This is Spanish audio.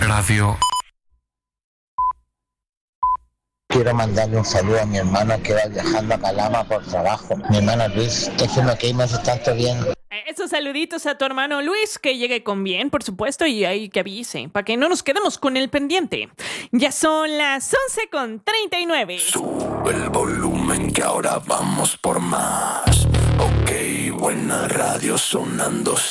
Radio. Quiero mandarle un saludo a mi hermano que va viajando a Calama por trabajo. Mi hermano Luis, déjeme que me hace tanto bien. Esos saluditos a tu hermano Luis, que llegue con bien, por supuesto, y ahí que avise, para que no nos quedemos con el pendiente. Ya son las 11:39. Sube el volumen que ahora vamos por más. Ok, buena radio sonando.